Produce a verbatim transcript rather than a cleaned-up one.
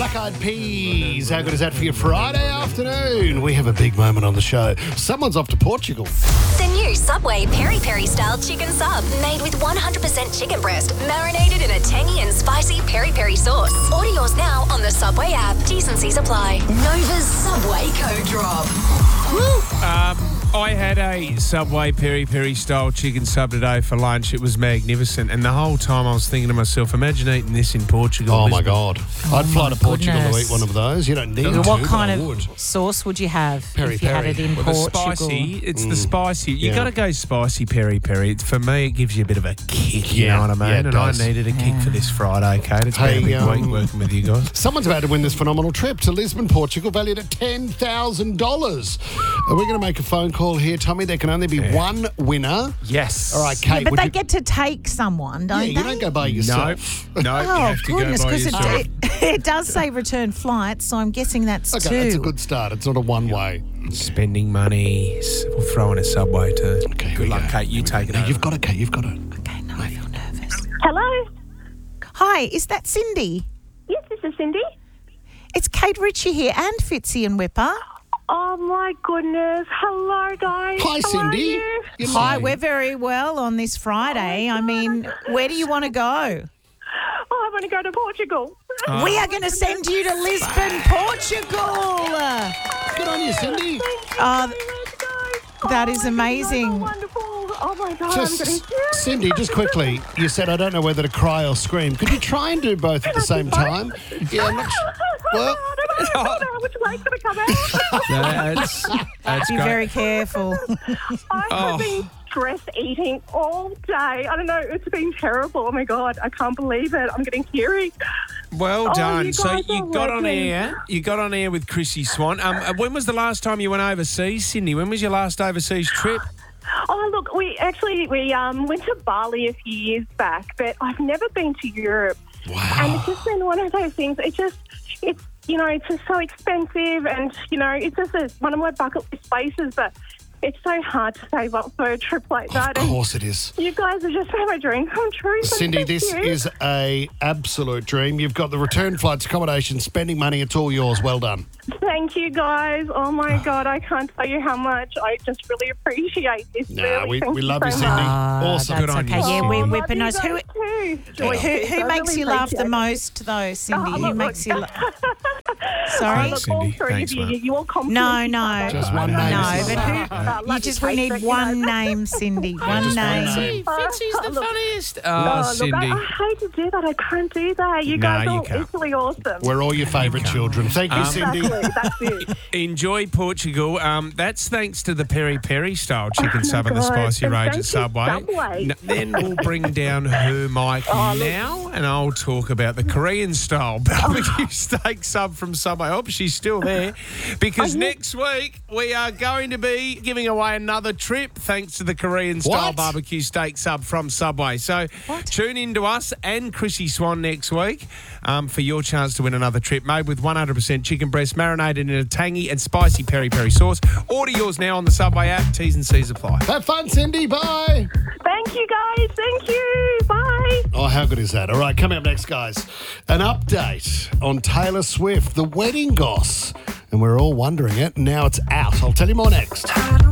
Black Eyed Peas. How good is that for your Friday afternoon? We have a big moment on the show. Someone's off to Portugal. The new Subway Peri Peri style chicken sub, made with one hundred percent chicken breast, marinated in a tangy and spicy peri peri sauce. Order yours now on the Subway app. T's and C's apply. Nova's Subway Code Drop. Um, I had a Subway Peri Peri style chicken sub today for lunch. It was magnificent. And the whole time I was thinking to myself, imagine eating this in Portugal. Oh, my Lisbon. God. I'd fly to Portugal to goodness. eat one of those. You don't need to, What but kind I of would. sauce would you have Peri if you had peri. it in Well, the Portugal? spicy, it's the spicy. You Yeah. got to go spicy peri peri. For me, it gives you a bit of a kick, you Yeah. know what I mean? Yeah, it and does. I needed a kick for this Friday, Kate. It's Hey, been a big um, week working with you guys. Someone's about to win this phenomenal trip to Lisbon, Portugal, valued at ten thousand dollars. Are we going to make a phone call here, Tommy? There can only be one winner. Yes. All right, Kate. But would they you... get to take someone, don't Yeah, they? you don't go by No, yourself. no, you Oh, have to goodness, go by because it, yourself. it, it does say return flights, so I'm guessing that's Okay, two. that's a good start. It's not a one-way. Spending money. s- We'll throw in a Subway too. Okay, here Good we luck, go. Kate. You take it No, over. you've got it, Kate. You've got it. Okay, no, I feel nervous. Hello. Hi, is that Cindy? Yes, this is Cindy. It's Kate Ritchie here and Fitzy and Whipper. Oh my goodness. Hello, guys. Hi, How Cindy. Are you? You're Hi, not- we're very well on this Friday. I mean, where do you want to go? Oh, I want to go to Portugal. We are going to send you to Lisbon, Portugal. Good on you, Cindy. Uh, Thank you very much, guys. that Oh, is you guys are amazing. wonderful. Oh my God, I'm Just, getting serious. Cindy, just quickly, you said I don't know whether to cry or scream. Could you try and do both at the same time? Yeah, I'm not sure. Well, I don't know, I don't know which way's going to come out. That's, that's Be great. very careful. I Oh. have been stress eating all day. I don't know. It's been terrible. Oh my God, I can't believe it. I'm getting teary. Well Oh, done. you So guys you are got on working. air. You got on air with Chrissy Swan. Um, uh, when was the last time you went overseas, Cindy? When was your last overseas trip? Oh, look, we actually we um, went to Bali a few years back, but I've never been to Europe. wow. And it's just been one of those things. It just, it's, you know, it's just so expensive and, you know, it's just a, one of my bucket list places, but it's so hard to save up for a trip like that. Of And course it is. you guys have just made my dream come true. so Cindy, thank this you. is a absolute dream. You've got the return flights, accommodation, spending money. It's all yours. Well done. Thank you, guys. Oh, my God, I can't tell you how much. I just really appreciate this. Nah, really. we, Thank we you love so you, Cindy. much. Awesome. Good That's on you, okay. Yeah, Cindy. we're Love whipping you us. Who, guys too. who, Joy, who I makes really you laugh the appreciate it. most, though, Cindy? Oh, who look, makes you look. laugh? Oh, Sorry? look, all Cindy. three Thanks, of you, mate. you, you all compliment No, each no. other. Just one name. No, Cindy. but who, Uh, you love just, you, we Kate, need but, you one know. name, Cindy. One just one name. name. Fitzy's the Oh, look. funniest. Oh, Oh, look, Cindy. I, I hate to do that. I can't do that. You No, guys you are all can't. equally awesome. We're all your favourite children. Thank you, Um, Cindy. Exactly, that's it. Enjoy Portugal. Um, that's thanks to the peri peri style chicken Oh, sub my and the God. spicy And range thank at you, Subway. Subway. N- then we'll bring down her mic Oh, now, and I'll talk about the Korean style barbecue steak sub from Subway. I hope she's still there, because next week we are going to be giving away another trip thanks to the Korean style What? barbecue steak sub from Subway. So tune in to us and Chrissy Swan next week um, for your chance to win another trip made with one hundred percent chicken breast marinated in a tangy and spicy peri peri sauce. Order yours now on the Subway app. T's and C's apply. Have fun, Cindy. Bye. Thank you, guys. Thank you. Bye. Oh, how good is that? All right, coming up next, guys, an update on Taylor Swift, the wedding goss. And we're all wondering it. Now it's out. I'll tell you more next.